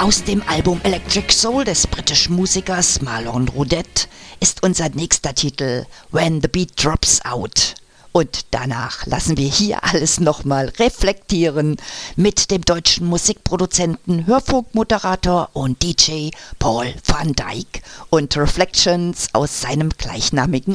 Aus dem Album Electric Soul des britischen Musikers Marlon Roudette ist unser nächster Titel When the Beat Drops Out. Und danach lassen wir hier alles nochmal reflektieren mit dem deutschen Musikproduzenten, Hörfunkmoderator und DJ Paul van Dyk und Reflections aus seinem gleichnamigen